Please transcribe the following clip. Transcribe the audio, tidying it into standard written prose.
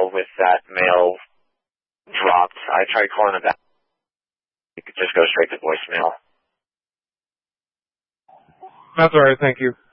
with that mail dropped. I tried calling it back. It could just go straight to voicemail. That's all right. Thank you.